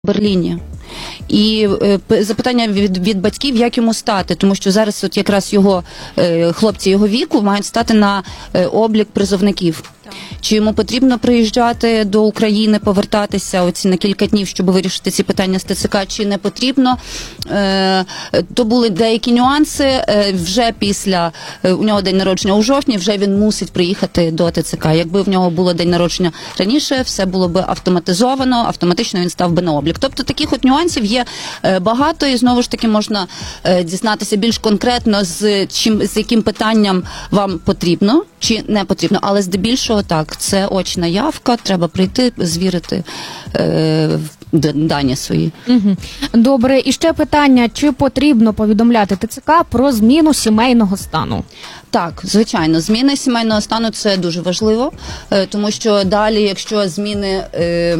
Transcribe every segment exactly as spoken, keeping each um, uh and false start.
Берліні. І е, запитання від, від батьків, як йому стати, тому що зараз от якраз його е, хлопці його віку мають стати на е, облік призовників. Так. Чи йому потрібно приїжджати до України, повертатися оці на кілька днів, щоб вирішити ці питання з ТЦК, чи не потрібно. Е, то були деякі нюанси. Е, вже після, е, у нього день народження у жовтні, вже він мусить приїхати до ТЦК. Якби в нього було день народження раніше, все було б автоматизовано, автоматично він став би на облік. Тобто таких от нюансів є е, багато, і знову ж таки можна е, дізнатися більш конкретно, з чим, з яким питанням вам потрібно чи не потрібно. Але здебільшого так, це очна явка, треба прийти, звірити е, дані свої. Угу. Добре, і ще питання, чи потрібно повідомляти ТЦК про зміну сімейного стану? Так, звичайно, зміни сімейного стану – це дуже важливо, е, тому що далі, якщо зміни Е,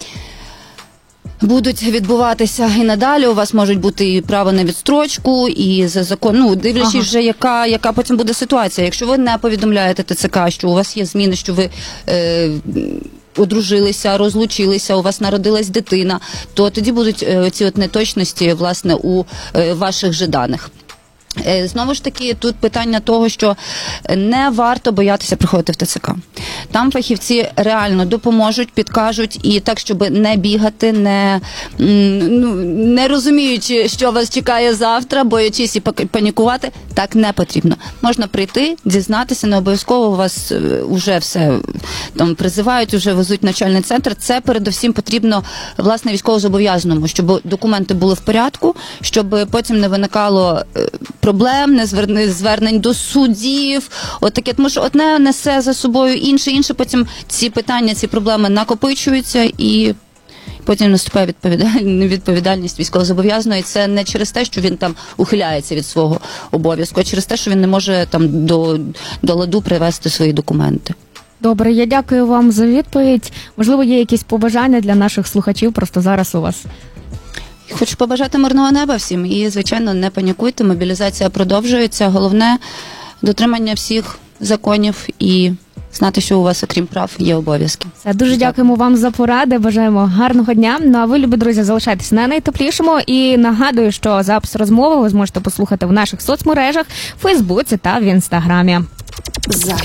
будуть відбуватися і надалі, у вас можуть бути і право на відстрочку, і за закон, ну, дивлячись ага. вже, яка, яка потім буде ситуація. Якщо ви не повідомляєте ТЦК, що у вас є зміни, що ви е, одружилися, розлучилися, у вас народилась дитина, то тоді будуть е, ці от неточності, власне, у е, ваших же даних. Знову ж таки, тут питання того, що не варто боятися приходити в ТЦК. Там фахівці реально допоможуть, підкажуть, і так, щоб не бігати, не, ну, не розуміючи, що вас чекає завтра, боячись і панікувати, так не потрібно. Можна прийти, дізнатися, не обов'язково вас вже все там призивають, вже везуть в навчальний центр. Це передусім потрібно, власне, військовозобов'язаному, щоб документи були в порядку, щоб потім не виникало проблем, не звернень до судів, от таке, тому що одне несе за собою інше, інше, потім ці питання, ці проблеми накопичуються, і потім наступає відповідальність військовозобов'язаного, і це не через те, що він там ухиляється від свого обов'язку, а через те, що він не може там до, до ладу привести свої документи. Добре, я дякую вам за відповідь. Можливо, є якісь побажання для наших слухачів просто зараз у вас? Хочу побажати мирного неба всім і, звичайно, не панікуйте, мобілізація продовжується. Головне – дотримання всіх законів і знати, що у вас, окрім прав, є обов'язки. Все, дуже дякуємо вам за поради, бажаємо гарного дня. Ну а ви, любі друзі, залишайтеся на найтеплішому. І нагадую, що запис розмови ви зможете послухати в наших соцмережах, в Фейсбуці та в Інстаграмі.